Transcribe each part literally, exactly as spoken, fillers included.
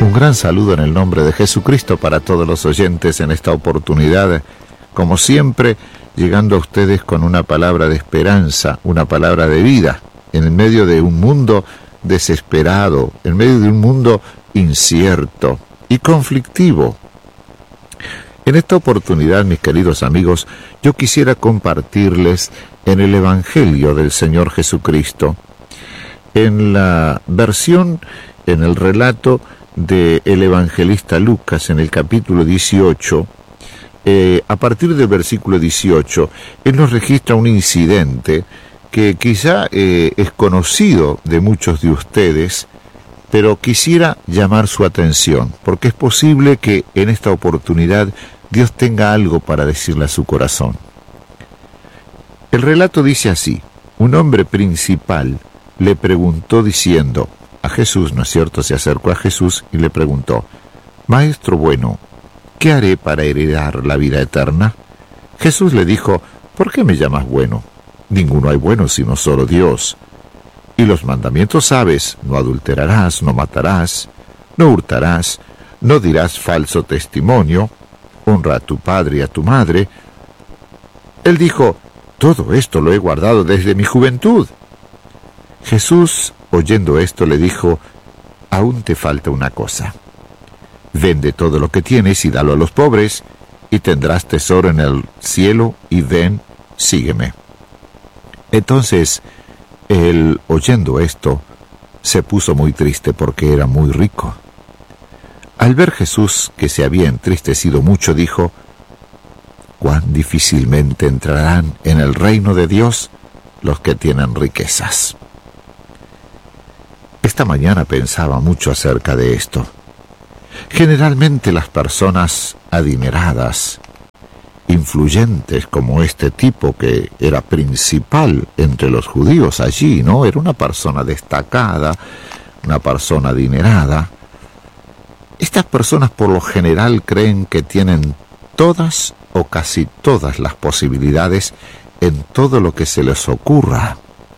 Un gran saludo en el nombre de Jesucristo para todos los oyentes en esta oportunidad, como siempre, llegando a ustedes con una palabra de esperanza, una palabra de vida, en el medio de un mundo desesperado, en medio de un mundo incierto y conflictivo. En esta oportunidad, mis queridos amigos, yo quisiera compartirles en el Evangelio del Señor Jesucristo, en la versión, en el relato del evangelista Lucas, en el capítulo dieciocho, eh, a partir del versículo dieciocho, él nos registra un incidente que quizá eh, es conocido de muchos de ustedes, pero quisiera llamar su atención, porque es posible que en esta oportunidad Dios tenga algo para decirle a su corazón. El relato dice así: un hombre principal le preguntó diciendo a Jesús, ¿no es cierto?, se acercó a Jesús y le preguntó: Maestro bueno, ¿qué haré para heredar la vida eterna? Jesús le dijo: ¿por qué me llamas bueno? Ninguno hay bueno sino solo Dios. Y los mandamientos sabes: no adulterarás, no matarás, no hurtarás, no dirás falso testimonio, honra a tu padre y a tu madre. Él dijo: todo esto lo he guardado desde mi juventud. Jesús, oyendo esto, le dijo: aún te falta una cosa. Vende todo lo que tienes y dalo a los pobres, y tendrás tesoro en el cielo, y ven, sígueme. Entonces, él, oyendo esto, se puso muy triste porque era muy rico. Al ver Jesús que se había entristecido mucho, dijo: cuán difícilmente entrarán en el reino de Dios los que tienen riquezas. Esta mañana pensaba mucho acerca de esto. Generalmente las personas adineradas, influyentes como este tipo que era principal entre los judíos allí, ¿no? Era una persona destacada, una persona adinerada. Estas personas por lo general creen que tienen todas o casi todas las posibilidades en todo lo que se les ocurra.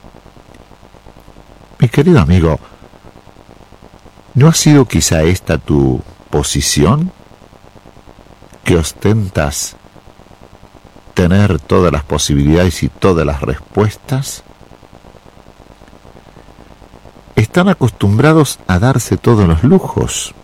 Mi querido amigo, ¿no ha sido quizá esta tu posición? ¿Que ostentas tener todas las posibilidades y todas las respuestas? Están acostumbrados a darse todos los lujos.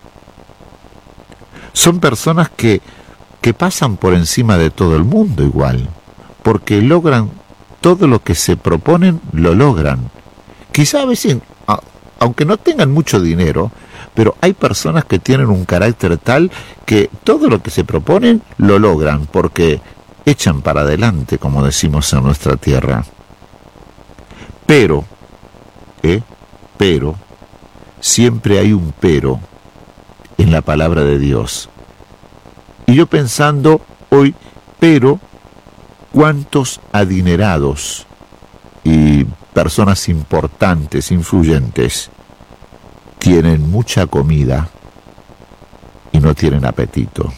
Son personas que, que pasan por encima de todo el mundo igual, porque logran todo lo que se proponen, lo logran. Quizá a veces, aunque no tengan mucho dinero, pero hay personas que tienen un carácter tal que todo lo que se proponen lo logran, porque echan para adelante, como decimos en nuestra tierra. Pero, ¿eh? pero, siempre hay un pero en la palabra de Dios. Y yo pensando hoy, pero, ¿cuántos adinerados y personas importantes, influyentes, tienen mucha comida y no tienen apetito?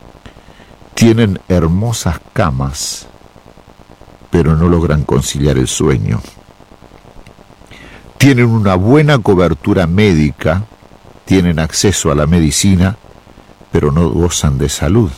Tienen hermosas camas, pero no logran conciliar el sueño. Tienen una buena cobertura médica, tienen acceso a la medicina, pero no gozan de salud.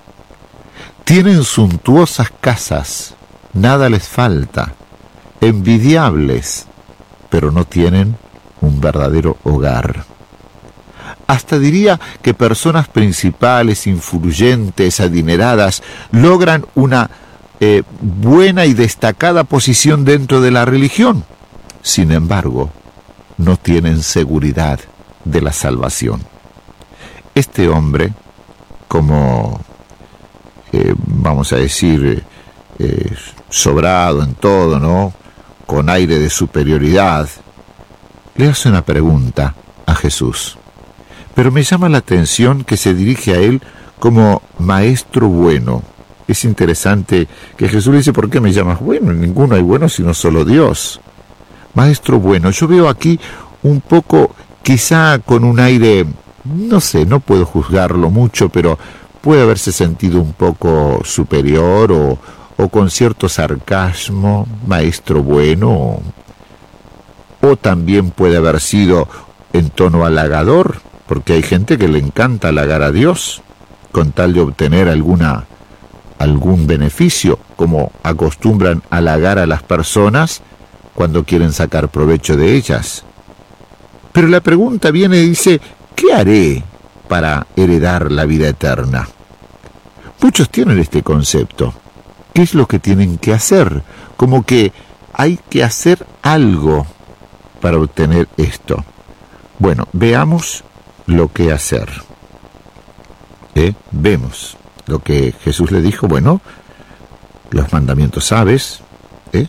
Tienen suntuosas casas, nada les falta, envidiables, pero no tienen un verdadero hogar. Hasta diría que personas principales, influyentes, adineradas, logran una eh, buena y destacada posición dentro de la religión. Sin embargo, no tienen seguridad de la salvación. Este hombre, como eh, vamos a decir, eh, sobrado en todo, ¿no?, con aire de superioridad, le hace una pregunta a Jesús. Pero me llama la atención que se dirige a él como maestro bueno. Es interesante que Jesús le dice: ¿por qué me llamas bueno? Ninguno hay bueno sino solo Dios. Maestro bueno. Yo veo aquí un poco, quizá con un aire, no sé, no puedo juzgarlo mucho, pero puede haberse sentido un poco superior o, o con cierto sarcasmo, maestro bueno. O también puede haber sido en tono halagador, porque hay gente que le encanta halagar a Dios con tal de obtener alguna, algún beneficio, como acostumbran halagar a las personas cuando quieren sacar provecho de ellas. Pero la pregunta viene y dice, ¿qué haré para heredar la vida eterna? Muchos tienen este concepto. ¿Qué es lo que tienen que hacer? Como que hay que hacer algo para obtener esto. Bueno, veamos lo que hacer. ¿Eh? Vemos lo que Jesús le dijo. Bueno, los mandamientos sabes, ¿eh?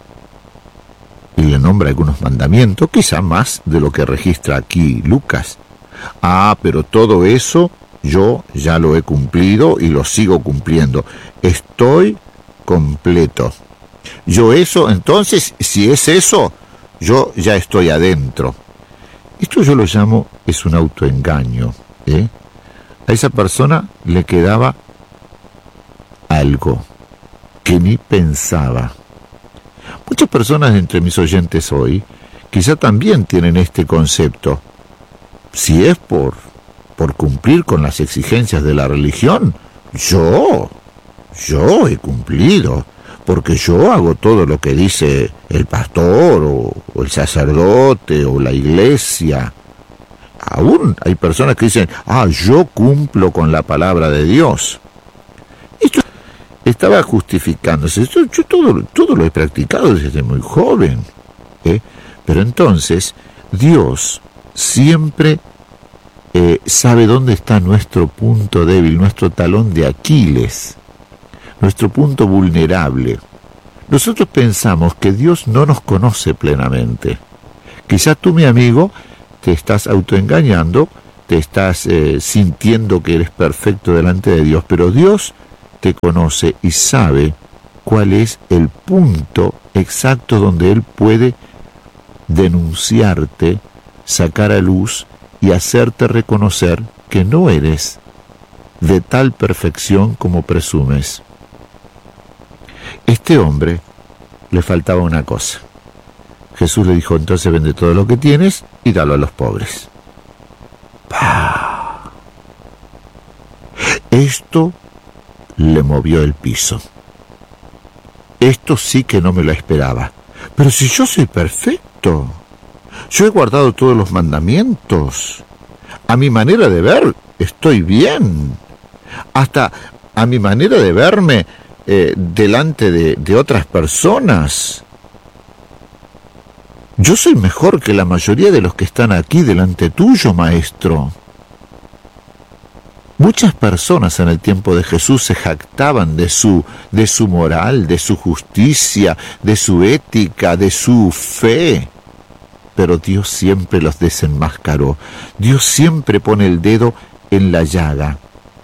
Y le nombra algunos mandamientos, quizá más de lo que registra aquí Lucas. Ah, pero todo eso yo ya lo he cumplido y lo sigo cumpliendo. Estoy completo. Yo eso, entonces, si es eso, yo ya estoy adentro. Esto yo lo llamo, es un autoengaño, ¿eh? A esa persona le quedaba algo que ni pensaba. Muchas personas entre mis oyentes hoy quizá también tienen este concepto. Si es por, por cumplir con las exigencias de la religión, yo, yo he cumplido, porque yo hago todo lo que dice el pastor o, o el sacerdote o la iglesia. Aún hay personas que dicen, ah, yo cumplo con la palabra de Dios. Esto estaba justificándose. Esto, yo todo, todo lo he practicado desde muy joven, ¿eh? Pero entonces, Dios siempre eh, sabe dónde está nuestro punto débil, nuestro talón de Aquiles, nuestro punto vulnerable. Nosotros pensamos que Dios no nos conoce plenamente. Quizás tú, mi amigo, te estás autoengañando, te estás eh, sintiendo que eres perfecto delante de Dios, pero Dios te conoce y sabe cuál es el punto exacto donde Él puede denunciarte, sacar a luz y hacerte reconocer que no eres de tal perfección como presumes. Este hombre le faltaba una cosa. Jesús le dijo, entonces vende todo lo que tienes y dalo a los pobres. ¡Pah! Esto le movió el piso. Esto sí que no me lo esperaba. Pero si yo soy perfecto, yo he guardado todos los mandamientos. A mi manera de ver, estoy bien. Hasta a mi manera de verme eh, delante de, de otras personas. Yo soy mejor que la mayoría de los que están aquí delante tuyo, maestro. Muchas personas en el tiempo de Jesús se jactaban de su, de su moral, de su justicia, de su ética, de su fe. Pero Dios siempre los desenmascaró. Dios siempre pone el dedo en la llaga.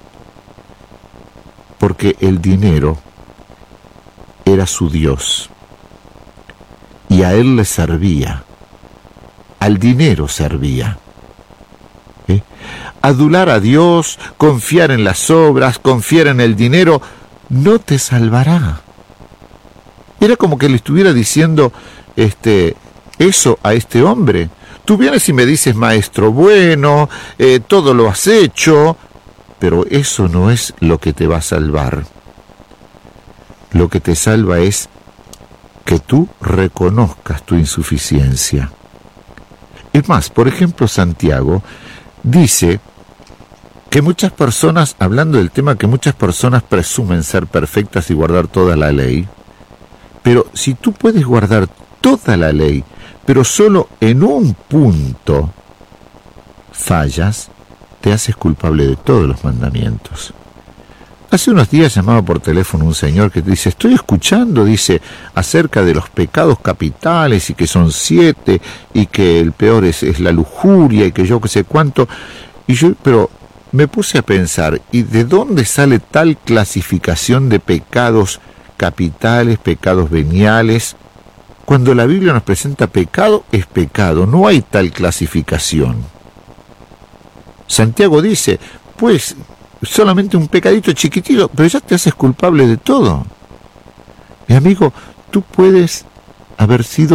Porque el dinero era su Dios. Y a él le servía. Al dinero servía. ¿Eh? Adular a Dios, confiar en las obras, confiar en el dinero, no te salvará. Era como que le estuviera diciendo este, eso a este hombre. Tú vienes y me dices, maestro bueno, eh, todo lo has hecho, pero eso no es lo que te va a salvar. Lo que te salva es que tú reconozcas tu insuficiencia. Es más, por ejemplo, Santiago dice que muchas personas, hablando del tema que muchas personas presumen ser perfectas y guardar toda la ley, pero si tú puedes guardar toda la ley, pero solo en un punto fallas, te haces culpable de todos los mandamientos. Hace unos días llamaba por teléfono un señor que dice, estoy escuchando, dice, acerca de los pecados capitales y que son siete y que el peor es, es la lujuria y que yo que sé cuánto. Y yo, pero me puse a pensar, ¿y de dónde sale tal clasificación de pecados capitales, pecados veniales? Cuando la Biblia nos presenta pecado, es pecado, no hay tal clasificación. Santiago dice, pues, solamente un pecadito chiquitito, pero ya te haces culpable de todo. Mi amigo, tú puedes haber sido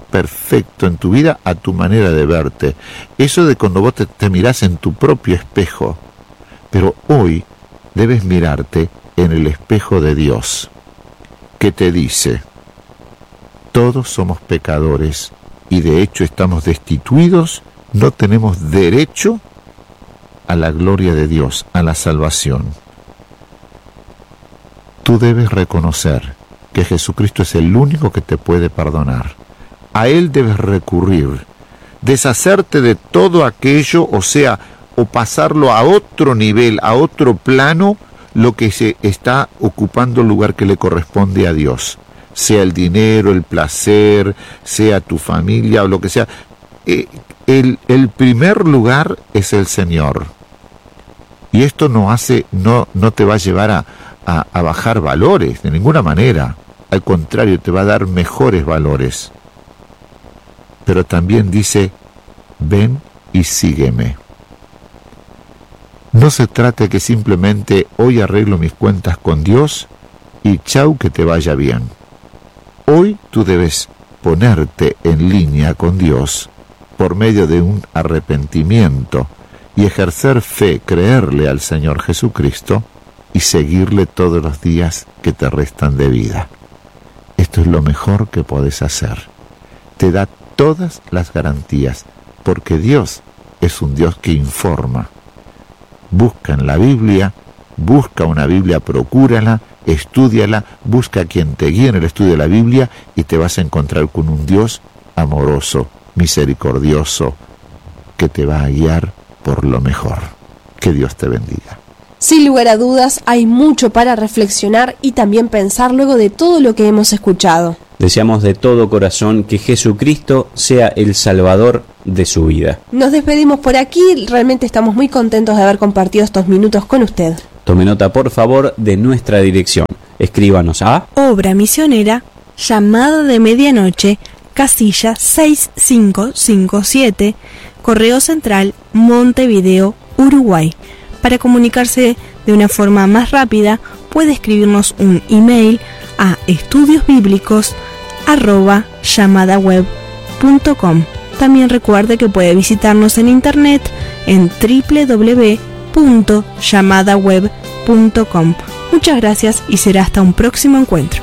perfecto en tu vida a tu manera de verte. Eso de cuando vos te, te mirás en tu propio espejo. Pero hoy debes mirarte en el espejo de Dios, que te dice: todos somos pecadores y de hecho estamos destituidos, no tenemos derecho a la gloria de Dios, a la salvación. Tú debes reconocer que Jesucristo es el único que te puede perdonar. A Él debes recurrir, deshacerte de todo aquello, o sea, o pasarlo a otro nivel, a otro plano, lo que se está ocupando el lugar que le corresponde a Dios. Sea el dinero, el placer, sea tu familia o lo que sea. Eh, el, el primer lugar es el Señor. Y esto no hace, no, no te va a llevar a, a, a bajar valores de ninguna manera. Al contrario, te va a dar mejores valores. Pero también dice: ven y sígueme. No se trata que simplemente hoy arreglo mis cuentas con Dios y chau, que te vaya bien. Hoy tú debes ponerte en línea con Dios por medio de un arrepentimiento y ejercer fe, creerle al Señor Jesucristo y seguirle todos los días que te restan de vida. Esto es lo mejor que podés hacer. Te da todas las garantías, porque Dios es un Dios que informa. Busca en la Biblia, busca una Biblia, procúrala, estúdiala, busca a quien te guíe en el estudio de la Biblia y te vas a encontrar con un Dios amoroso, misericordioso, que te va a guiar por lo mejor. Que Dios te bendiga. Sin lugar a dudas, hay mucho para reflexionar y también pensar luego de todo lo que hemos escuchado. Deseamos de todo corazón que Jesucristo sea el Salvador de su vida. Nos despedimos por aquí, realmente estamos muy contentos de haber compartido estos minutos con usted. Tome nota, por favor, de nuestra dirección. Escríbanos a Obra Misionera, Llamada de Medianoche, casilla seis cinco cinco siete, Correo Central, Montevideo, Uruguay. Para comunicarse de una forma más rápida, puede escribirnos un email a estudiosbíblicos arroba llamadaweb punto com. También recuerde que puede visitarnos en internet en doble u doble u doble u punto llamadaweb punto com. Muchas gracias y será hasta un próximo encuentro.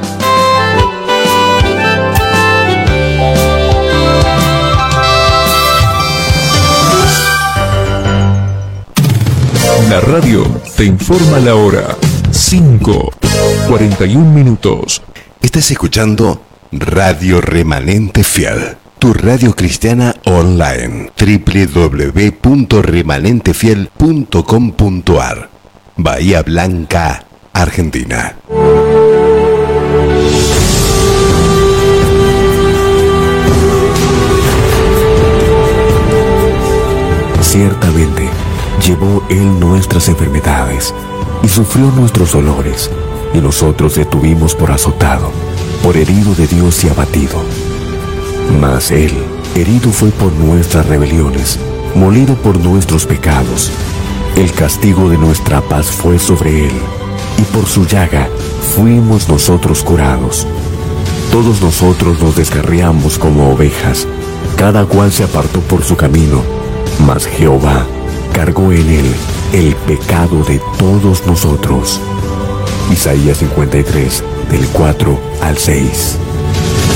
La radio te informa la hora. cinco, cuarenta y un minutos. Estás escuchando Radio Remanente Fiel, tu radio cristiana online. doble u doble u doble u punto remanente fiel punto com punto a r. Bahía Blanca, Argentina. Ciertamente, llevó Él nuestras enfermedades y sufrió nuestros dolores, y nosotros le tuvimos por azotado, por herido de Dios y abatido. Mas Él, herido fue por nuestras rebeliones, molido por nuestros pecados. El castigo de nuestra paz fue sobre Él, y por su llaga fuimos nosotros curados. Todos nosotros nos descarriamos como ovejas, cada cual se apartó por su camino, mas Jehová cargó en Él el pecado de todos nosotros. Isaías cincuenta y tres, del cuatro al seis.